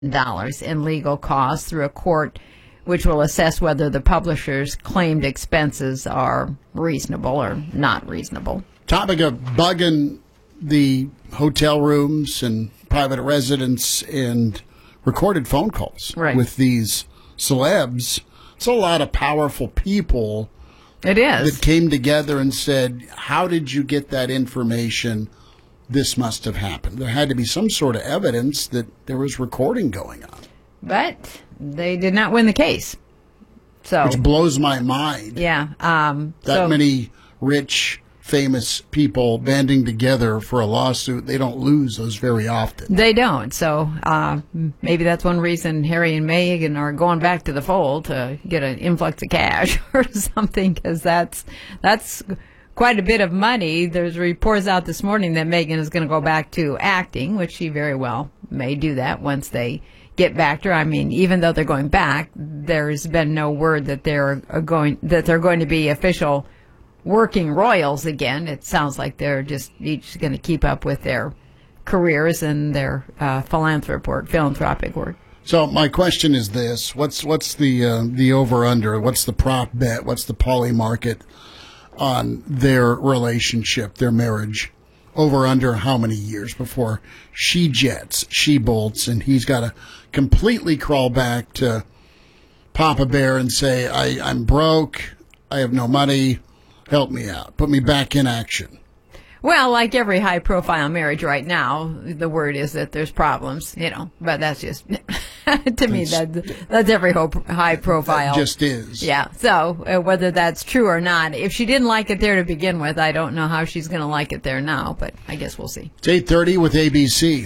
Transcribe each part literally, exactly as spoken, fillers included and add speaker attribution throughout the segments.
Speaker 1: dollars in legal costs through a court which will assess whether the publisher's claimed expenses are reasonable or not reasonable.
Speaker 2: Topic of bugging the hotel rooms and private residence and recorded phone calls
Speaker 1: right.
Speaker 2: with these celebs. It's a lot of powerful people.
Speaker 1: It is.
Speaker 2: That came together and said, how did you get that information? This must have happened. There had to be some sort of evidence that there was recording going on.
Speaker 1: But they did not win the case. So,
Speaker 2: which blows my mind.
Speaker 1: Yeah. Um,
Speaker 2: that
Speaker 1: so,
Speaker 2: many rich, famous people banding together for a lawsuit, they don't lose those very often.
Speaker 1: They don't. So uh, maybe that's one reason Harry and Meghan are going back to the fold to get an influx of cash or something, because that's that's quite a bit of money. There's reports out this morning that Meghan is going to go back to acting, which she very well may do that once they get back to her. I mean, even though they're going back, there's been no word that they're going that they're going to be official working royals again. It sounds like they're just each going to keep up with their careers and their uh, philanthropic work, philanthropic work.
Speaker 2: So my question is this: What's what's the uh, the over under? What's the prop bet? What's the poly market on their relationship, their marriage? Over under how many years before she jets, she bolts, and he's got to completely crawl back to Papa Bear and say, I, I'm broke, I have no money, help me out, put me back in action.
Speaker 1: Well, like every high-profile marriage right now, the word is that there's problems, you know, but that's just, to me, that, that's every high-profile.
Speaker 2: That just is.
Speaker 1: Yeah, so uh, whether that's true or not, if she didn't like it there to begin with, I don't know how she's going to like it there now, but I guess we'll see.
Speaker 2: It's eight thirty with A B C.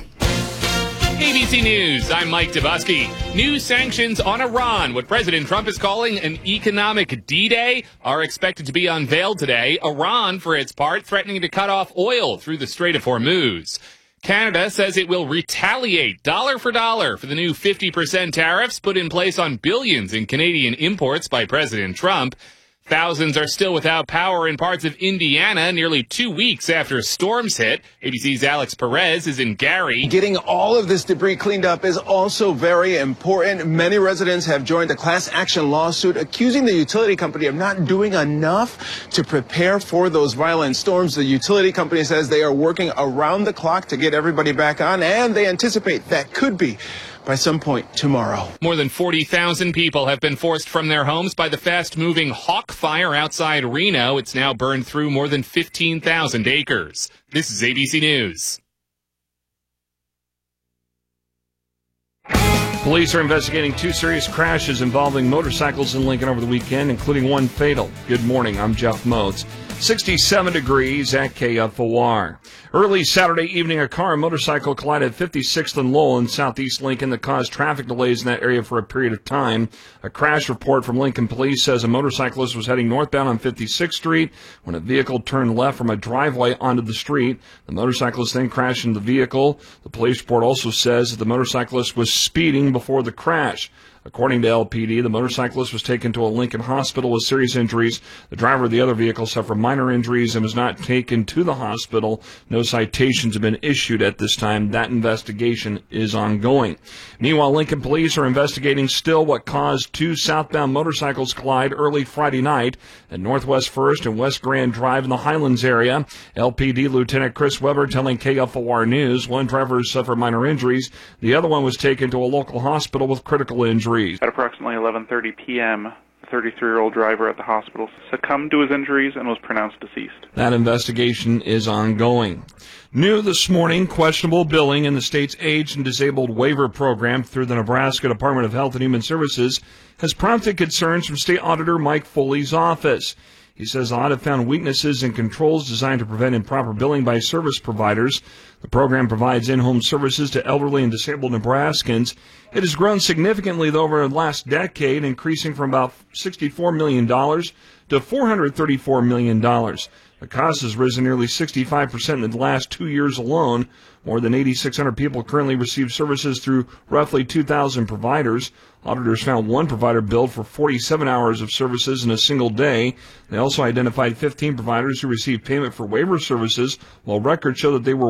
Speaker 3: A B C News, I'm Mike Dabusky. New sanctions on Iran, what President Trump is calling an economic D-Day, are expected to be unveiled today. Iran, for its part, threatening to cut off oil through the Strait of Hormuz. Canada says it will retaliate dollar for dollar for the new fifty percent tariffs put in place on billions in Canadian imports by President Trump. Thousands are still without power in parts of Indiana nearly two weeks after storms hit. A B C's Alex Perez is in Gary.
Speaker 4: Getting all of this debris cleaned up is also very important. Many residents have joined a class action lawsuit accusing the utility company of not doing enough to prepare for those violent storms. The utility company says they are working around the clock to get everybody back on, and they anticipate that could be by some point tomorrow.
Speaker 3: More than forty thousand people have been forced from their homes by the fast-moving Hawk Fire outside Reno. It's now burned through more than fifteen thousand acres. This is A B C News.
Speaker 5: Police are investigating two serious crashes involving motorcycles in Lincoln over the weekend, including one fatal. Good morning, I'm Jeff Moats. sixty-seven degrees at K F O R. Early Saturday evening, a car and motorcycle collided fifty-sixth and Lowell in southeast Lincoln that caused traffic delays in that area for a period of time. A crash report from Lincoln Police says a motorcyclist was heading northbound on fifty-sixth Street when a vehicle turned left from a driveway onto the street. The motorcyclist then crashed into the vehicle. The police report also says that the motorcyclist was speeding before the crash. According to L P D, the motorcyclist was taken to a Lincoln hospital with serious injuries. The driver of the other vehicle suffered minor injuries and was not taken to the hospital. No citations have been issued at this time. That investigation is ongoing. Meanwhile, Lincoln police are investigating still what caused two southbound motorcycles collide early Friday night at Northwest First and West Grand Drive in the Highlands area. L P D Lieutenant Chris Weber telling K F O R News one driver suffered minor injuries. The other one was taken to a local hospital with critical injuries.
Speaker 6: At approximately eleven thirty p.m., the thirty-three-year-old driver at the hospital succumbed to his injuries and was pronounced deceased.
Speaker 5: That investigation is ongoing. New this morning, questionable billing in the state's aged and disabled waiver program through the Nebraska Department of Health and Human Services has prompted concerns from State Auditor Mike Foley's office. He says the audit found weaknesses in controls designed to prevent improper billing by service providers. The program provides in-home services to elderly and disabled Nebraskans. It has grown significantly over the last decade, increasing from about sixty-four million dollars to four hundred thirty-four million dollars. The cost has risen nearly sixty-five percent in the last two years alone. More than eighty-six hundred people currently receive services through roughly two thousand providers. Auditors found one provider billed for forty-seven hours of services in a single day. They also identified fifteen providers who received payment for waiver services, while records show that they were working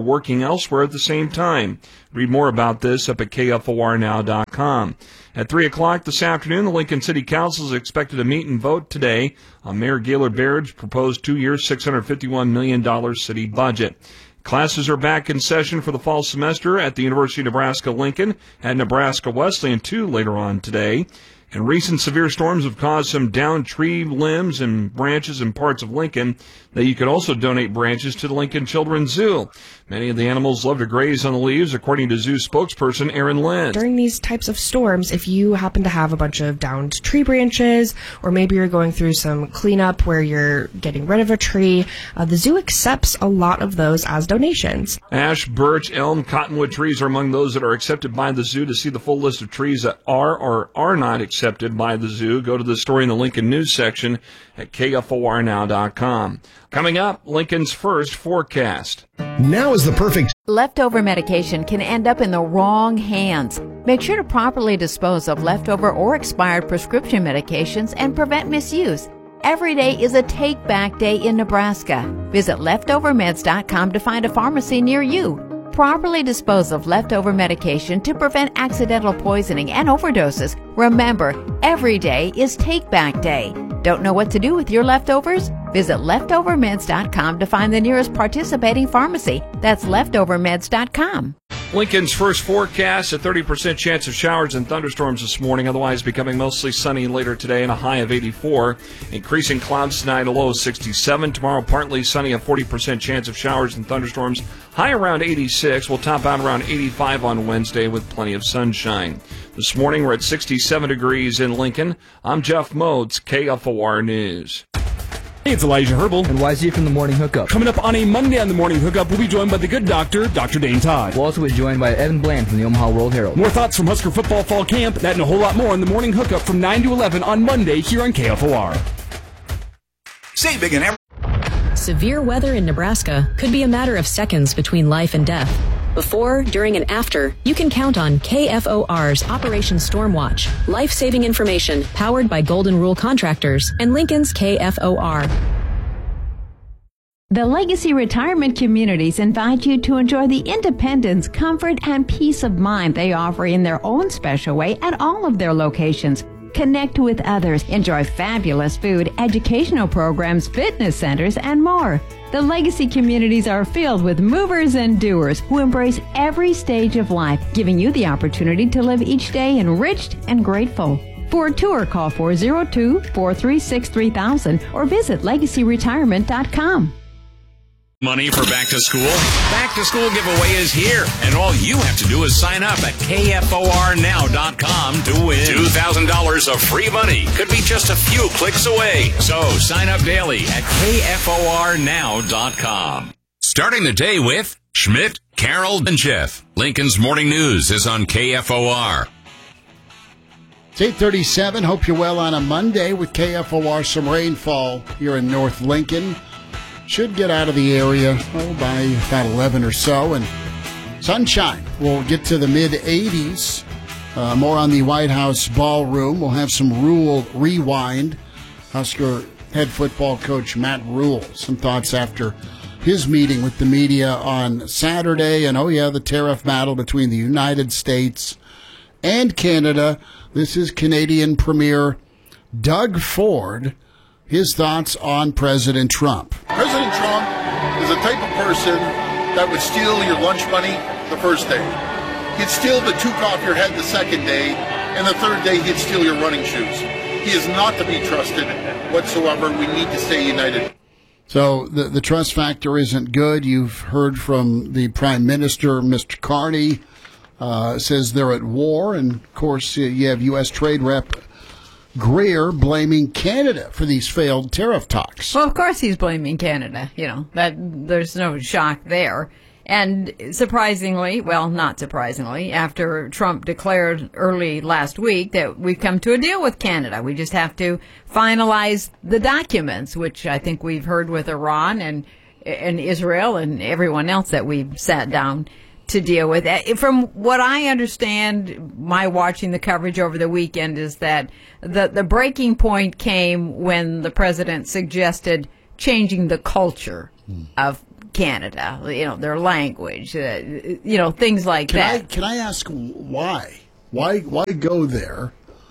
Speaker 5: elsewhere at the same time. Read more about this up at K F O R now dot com. At three o'clock this afternoon, the Lincoln City Council is expected to meet and vote today on Mayor Gaylord Baird's proposed two-year, six hundred fifty-one million dollars city budget. Classes are back in session for the fall semester at the University of Nebraska-Lincoln and Nebraska Wesleyan, too, later on today. And recent severe storms have caused some downed tree limbs and branches in parts of Lincoln that you could also donate branches to the Lincoln Children's Zoo. Many of the animals love to graze on the leaves, according to zoo spokesperson Erin Lind.
Speaker 7: During these types of storms, if you happen to have a bunch of downed tree branches, or maybe you're going through some cleanup where you're getting rid of a tree, uh, the zoo accepts a lot of those as donations.
Speaker 5: Ash, birch, elm, cottonwood trees are among those that are accepted by the zoo. To see the full list of trees that are or are not accepted by the zoo, go to the story in the Lincoln News section at K F O R now dot com. Coming up, Lincoln's first forecast.
Speaker 8: Now is the perfect...
Speaker 1: Leftover medication can end up in the wrong hands. Make sure to properly dispose of leftover or expired prescription medications and prevent misuse. Every day is a take-back day in Nebraska. Visit leftover meds dot com to find a pharmacy near you. Properly dispose of leftover medication to prevent accidental poisoning and overdoses. Remember, every day is take-back day. Don't know what to do with your leftovers? Visit leftover meds dot com to find the nearest participating pharmacy. That's leftover meds dot com.
Speaker 5: Lincoln's first forecast, a thirty percent chance of showers and thunderstorms this morning, otherwise becoming mostly sunny later today and a high of eighty-four. Increasing clouds tonight, a low of sixty-seven. Tomorrow, partly sunny, a forty percent chance of showers and thunderstorms, high around eighty-six. We'll top out around eighty-five on Wednesday with plenty of sunshine. This morning, we're at sixty-seven degrees in Lincoln. I'm Jeff Modes, K F O R News.
Speaker 9: Hey, it's Elijah Herbal
Speaker 8: And Y Z from the Morning Hookup.
Speaker 9: Coming up on a Monday on the Morning Hookup, we'll be joined by the good doctor, Doctor Dane Todd.
Speaker 8: We'll also be joined by Evan Bland from the Omaha World Herald.
Speaker 9: More thoughts from Husker Football Fall Camp, that and a whole lot more on the Morning Hookup from nine to eleven on Monday here on K F O R.
Speaker 10: Say big and ever.
Speaker 11: Severe weather in Nebraska could be a matter of seconds between life and death. Before, during, and after, you can count on K F O R's Operation Stormwatch, life-saving information powered by Golden Rule Contractors and Lincoln's K F O R.
Speaker 1: The Legacy Retirement Communities invite you to enjoy the independence, comfort, and peace of mind they offer in their own special way at all of their locations. Connect with others, enjoy fabulous food, educational programs, fitness centers, and more. The Legacy communities are filled with movers and doers who embrace every stage of life, giving you the opportunity to live each day enriched and grateful. For a tour, call four oh two, four three six, three thousand or visit legacy retirement dot com.
Speaker 10: Money for back to school? Back to school giveaway is here, and all you have to do is sign up at K F O R now dot com to win two thousand dollars of free money. Could be just a few clicks away. So sign up daily at K F O R now dot com. Starting the day with Schmidt, Carroll, and Jeff. Lincoln's Morning News is on K F O R.
Speaker 2: It's eight thirty-seven. Hope you're well on a Monday with K F O R. Some rainfall here in North Lincoln. Should get out of the area oh, by about eleven or so. And sunshine. We'll get to the mid-eighties. Uh, more on the White House ballroom. We'll have some Rule Rewind. Husker head football coach Matt Rule. Some thoughts after his meeting with the media on Saturday. And, oh, yeah, the tariff battle between the United States and Canada. This is Canadian Premier Doug Ford. His thoughts on President Trump.
Speaker 12: President Trump is the type of person that would steal your lunch money the first day. He'd steal the toque off your head the second day, and the third day he'd steal your running shoes. He is not to be trusted whatsoever. We need to stay united.
Speaker 2: So the, the trust factor isn't good. You've heard from the Prime Minister, Mister Carney, uh, says they're at war. And, of course, you have U S Trade Rep Greer blaming Canada for these failed tariff talks.
Speaker 1: Well, of course he's blaming Canada. You know, that there's no shock there. And surprisingly, well, not surprisingly, after Trump declared early last week that we've come to a deal with Canada, we just have to finalize the documents, which I think we've heard with Iran and and Israel and everyone else that we've sat down to deal with. From what I understand, my watching the coverage over the weekend is that the, the breaking point came when the president suggested changing the culture of Canada, you know, their language, uh, you know, things like
Speaker 2: can
Speaker 1: that.
Speaker 2: I, can I ask why? Why why go there?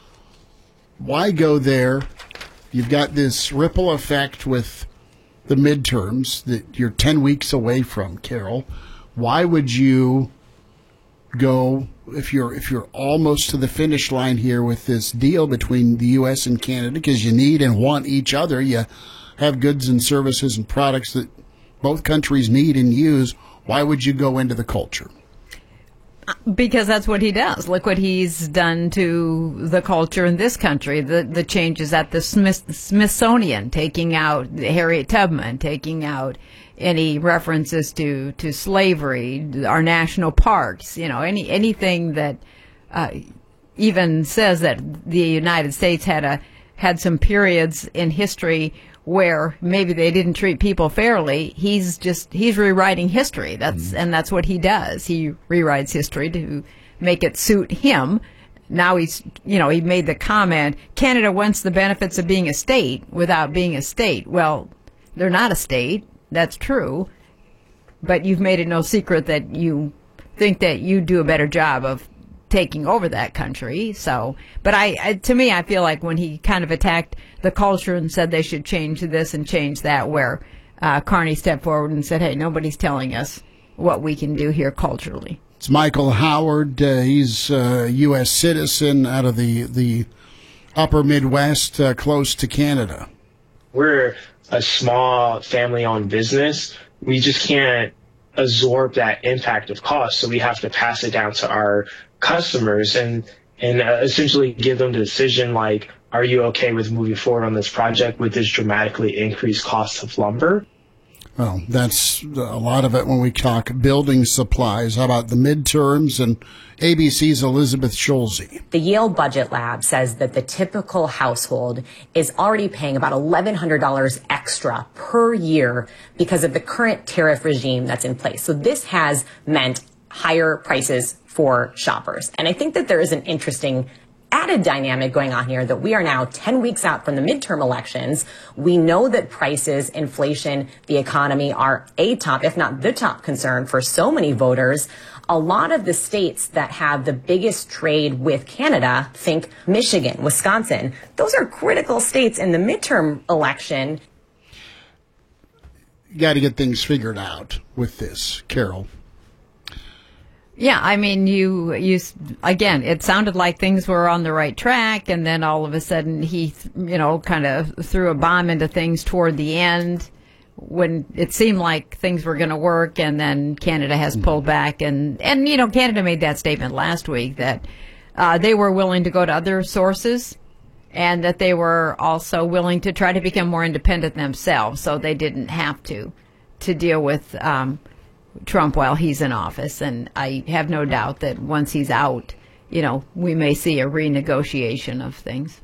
Speaker 2: Why go there? You've got this ripple effect with the midterms that you're ten weeks away from, Carol. Why would you go if you're if you're almost to the finish line here with this deal between the U S and Canada, because you need and want each other? You have goods and services and products that both countries need and use. Why would you go into the culture?
Speaker 1: Because that's what he does. Look what he's done to the culture in this country. The the changes at the Smith, Smithsonian, taking out Harriet Tubman, taking out any references to, to slavery, our national parks, you know, any anything that uh, even says that the United States had a had some periods in history where maybe they didn't treat people fairly. He's just, he's rewriting history. That's, mm. and that's what he does. He rewrites history to make it suit him. Now he's, you know, he made the comment, Canada wants the benefits of being a state without being a state. Well, they're not a state. That's true. But you've made it no secret that you think that you do a better job of taking over that country. So, but I, I, to me, I feel like when he kind of attacked the culture and said they should change this and change that, where uh, Carney stepped forward and said, hey, nobody's telling us what we can do here culturally.
Speaker 2: It's Michael Howard. Uh, he's a U S citizen out of the, the upper Midwest, uh, close to Canada.
Speaker 13: We're a small family-owned business. We just can't absorb that impact of cost, so we have to pass it down to our customers and and uh, essentially give them the decision, like, are you okay with moving forward on this project with this dramatically increased cost of lumber?
Speaker 2: Well, that's a lot of it when we talk building supplies. How about the midterms and A B C's Elizabeth Schulze?
Speaker 14: The Yale Budget Lab says that the typical household is already paying about eleven hundred dollars extra per year because of the current tariff regime that's in place. So this has meant higher prices for shoppers. And I think that there is an interesting added dynamic going on here, that we are now ten weeks out from the midterm elections. We know that prices, inflation, the economy are a top, if not the top concern for so many voters. A lot of the states that have the biggest trade with Canada, think Michigan, Wisconsin, those are critical states in the midterm election.
Speaker 2: You got to get things figured out with this, Carol.
Speaker 1: Yeah, I mean, you, you, again, it sounded like things were on the right track, and then all of a sudden he, you know, kind of threw a bomb into things toward the end when it seemed like things were going to work, and then Canada has pulled back. And, and, you know, Canada made that statement last week that uh, they were willing to go to other sources and that they were also willing to try to become more independent themselves, so they didn't have to, to deal with, um, Trump while he's in office. And I have no doubt that once he's out, you know, we may see a renegotiation of things.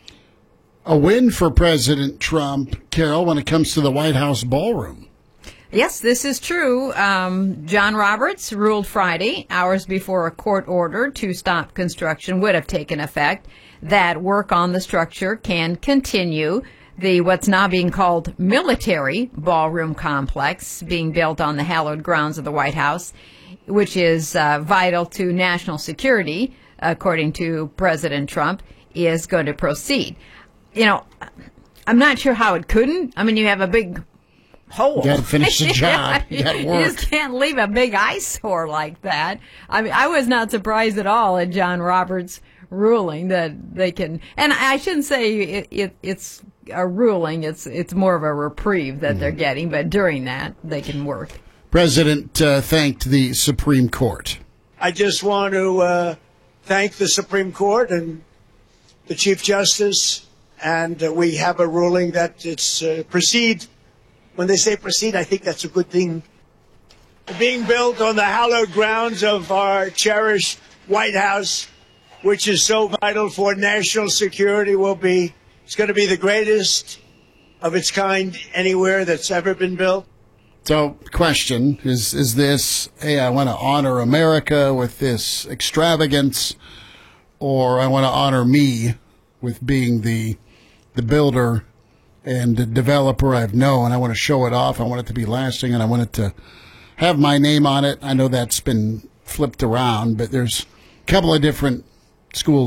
Speaker 2: A win for President Trump, Carol, when it comes to the White House ballroom.
Speaker 1: Yes, this is true. Um, John Roberts ruled Friday, hours before a court order to stop construction would have taken effect, that work on the structure can continue. The what's now being called military ballroom complex being built on the hallowed grounds of the White House, which is uh, vital to national security, according to President Trump, is going to proceed. You know, I'm not sure how it couldn't. I mean, you have a big hole.
Speaker 2: You got to finish the job. You got to work.
Speaker 1: You just can't leave a big eyesore like that. I mean, I was not surprised at all at John Roberts' ruling that they can, and I shouldn't say it, it, it's a ruling, it's it's more of a reprieve that mm-hmm. they're getting, but during that they can work.
Speaker 2: President uh, thanked the Supreme Court.
Speaker 15: I just want to uh, thank the Supreme Court and the Chief Justice, and uh, we have a ruling that it's uh, proceed. When they say proceed, I think that's a good thing. Being built on the hallowed grounds of our cherished White House, which is so vital for national security, will be, it's going to be the greatest of its kind anywhere that's ever been built.
Speaker 2: So, question, is is this, hey, I want to honor America with this extravagance, or I want to honor me with being the the builder and a developer I know, and I want to show it off. I want it to be lasting, and I want it to have my name on it. I know that's been flipped around, but there's a couple of different schools